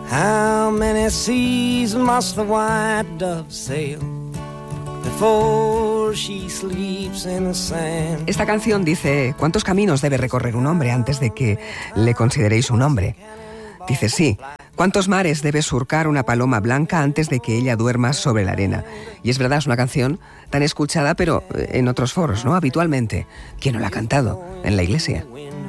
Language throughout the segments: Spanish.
How many seas must the white dove sail before she sleeps in the sand? Esta canción dice, ¿cuántos caminos debe recorrer un hombre antes de que le consideréis un hombre? Dice, sí. ¿Cuántos mares debe surcar una paloma blanca antes de que ella duerma sobre la arena? Y es verdad, es una canción tan escuchada, pero en otros foros, ¿no? Habitualmente. ¿Quién no la ha cantado? En la iglesia.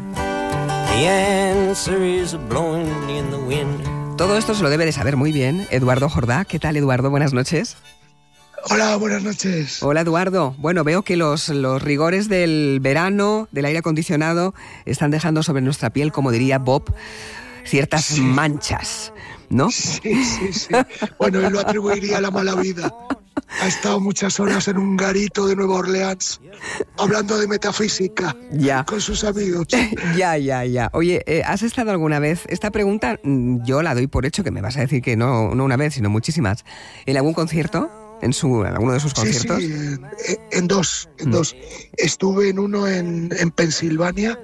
Todo esto se lo debe de saber muy bien Eduardo Jordá. ¿Qué tal, Eduardo? Buenas noches. Hola, buenas noches. Hola, Eduardo. Bueno, veo que los rigores del verano, del aire acondicionado, están dejando sobre nuestra piel, como diría Bob, ciertas manchas, ¿no? Sí. Bueno, él lo atribuiría a la mala vida. Ha estado muchas horas en un garito de Nueva Orleans hablando de metafísica con sus amigos. Ya. Oye, ¿has estado alguna vez? Esta pregunta yo la doy por hecho, que me vas a decir que no una vez, sino muchísimas. ¿En algún concierto? ¿En alguno de sus conciertos? Sí, en dos. Estuve en uno en Pensilvania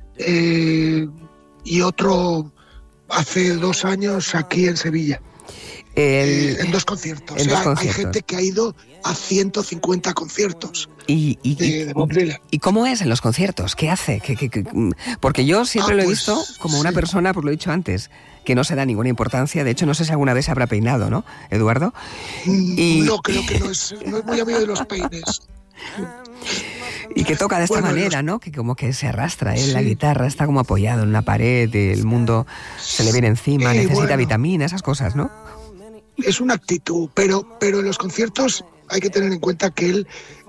y otro hace 2 años aquí en Sevilla. En dos conciertos. Hay gente que ha ido a 150 conciertos de Bob Dylan. ¿Y cómo es en los conciertos? ¿Qué hace? Porque yo siempre lo he visto como una persona, pues lo he dicho antes, que no se da ninguna importancia. De hecho, no sé si alguna vez se habrá peinado, ¿no, Eduardo? No, creo que no es muy amigo de los peines. Y que toca de esta manera, ¿no? Que como que se arrastra, la guitarra está como apoyado en una pared, el mundo se le viene encima, necesita vitamina, esas cosas, ¿no? Es una actitud, pero en los conciertos hay que tener en cuenta que él,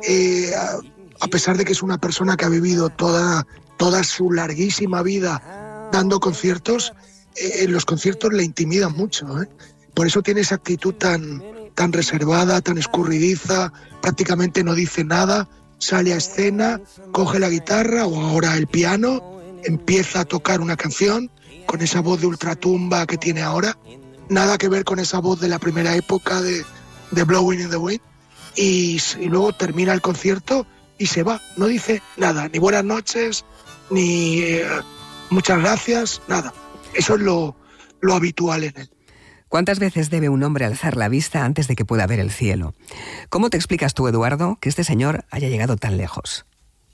a pesar de que es una persona que ha vivido toda su larguísima vida dando conciertos, en los conciertos le intimidan mucho, ¿eh? Por eso tiene esa actitud tan reservada, tan escurridiza, prácticamente no dice nada, sale a escena, coge la guitarra o ahora el piano, empieza a tocar una canción con esa voz de ultratumba que tiene ahora. Nada que ver con esa voz de la primera época de Blowing in the Wind, y luego termina el concierto y se va, no dice nada, ni buenas noches, ni muchas gracias, nada. Eso es lo habitual en él. ¿Cuántas veces debe un hombre alzar la vista antes de que pueda ver el cielo? ¿Cómo te explicas tú, Eduardo, que este señor haya llegado tan lejos?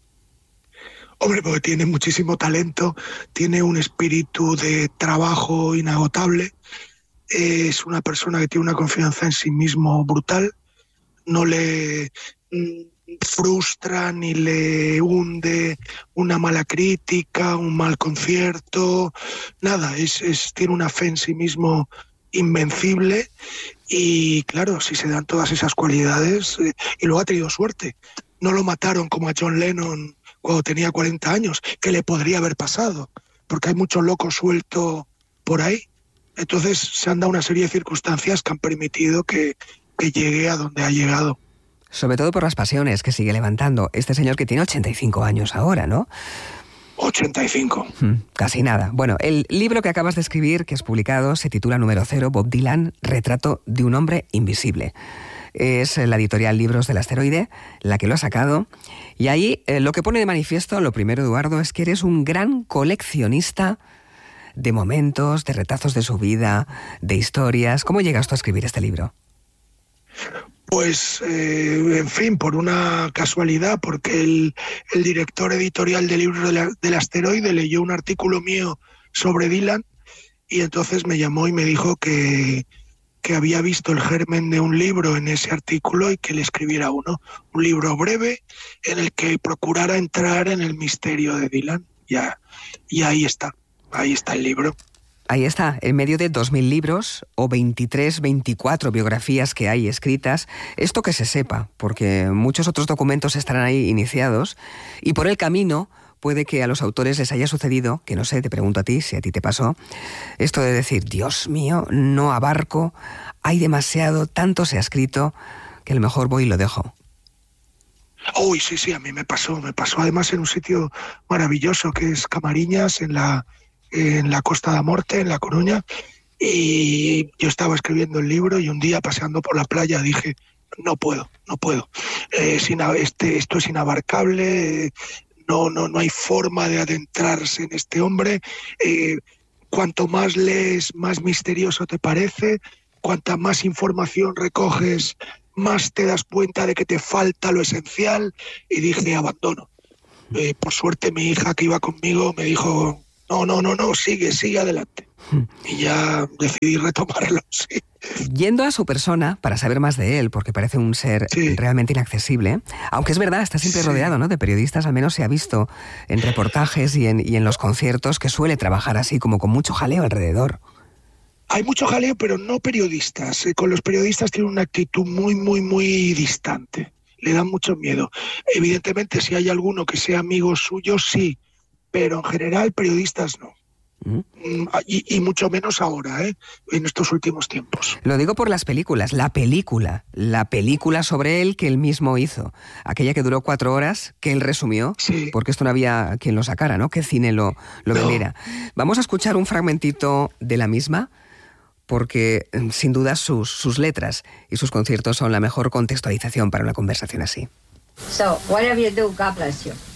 Hombre, porque tiene muchísimo talento, tiene un espíritu de trabajo inagotable. Es una persona que tiene una confianza en sí mismo brutal, no le frustra ni le hunde una mala crítica, un mal concierto, nada, tiene una fe en sí mismo invencible y claro, si se dan todas esas cualidades, y luego ha tenido suerte, no lo mataron como a John Lennon cuando tenía 40 años, que le podría haber pasado, porque hay mucho loco suelto por ahí. Entonces se han dado una serie de circunstancias que han permitido que llegue a donde ha llegado. Sobre todo por las pasiones que sigue levantando este señor que tiene 85 años ahora, ¿no? 85. Casi nada. Bueno, el libro que acabas de escribir, que es publicado, se titula Número 0, Bob Dylan, Retrato de un hombre invisible. Es la editorial Libros del Asteroide la que lo ha sacado. Y ahí lo que pone de manifiesto, lo primero, Eduardo, es que eres un gran coleccionista de momentos, de retazos de su vida, de historias. ¿Cómo llegas tú a escribir este libro? Pues, en fin, por una casualidad, porque el director editorial de Libros del Asteroide leyó un artículo mío sobre Dylan y entonces me llamó y me dijo que había visto el germen de un libro en ese artículo y que le escribiera un libro breve en el que procurara entrar en el misterio de Dylan. Y ahí está el libro. Ahí está, en medio de 2.000 libros o 23, 24 biografías que hay escritas. Esto que se sepa, porque muchos otros documentos estarán ahí iniciados y por el camino puede que a los autores les haya sucedido, que no sé, te pregunto a ti, si a ti te pasó, esto de decir, Dios mío, no abarco, hay demasiado, tanto se ha escrito, que a lo mejor voy y lo dejo. Uy, sí, a mí me pasó además en un sitio maravilloso que es Camariñas, en la Costa da Morte, en La Coruña, y yo estaba escribiendo el libro y un día paseando por la playa dije, no puedo, esto es inabarcable, no hay forma de adentrarse en este hombre, cuanto más lees, más misterioso te parece, cuanta más información recoges, más te das cuenta de que te falta lo esencial, y dije, abandono. Por suerte mi hija que iba conmigo me dijo, no, sigue adelante. Y ya decidí retomarlo, sí. Yendo a su persona para saber más de él, porque parece un ser realmente inaccesible, aunque es verdad, está siempre rodeado, ¿no?, de periodistas, al menos se ha visto en reportajes y en los conciertos, que suele trabajar así, como con mucho jaleo alrededor. Hay mucho jaleo, pero no periodistas. Con los periodistas tiene una actitud muy distante. Le dan mucho miedo. Evidentemente, si hay alguno que sea amigo suyo, sí, pero en general periodistas no. Y mucho menos ahora, en estos últimos tiempos. Lo digo por las películas, la película sobre él que él mismo hizo, aquella que duró 4 horas, que él resumió, porque esto no había quien lo sacara, ¿no?, que cine lo vendiera. Vamos a escuchar un fragmentito de la misma, porque sin duda sus letras y sus conciertos son la mejor contextualización para una conversación así. So, whatever you do, God bless you.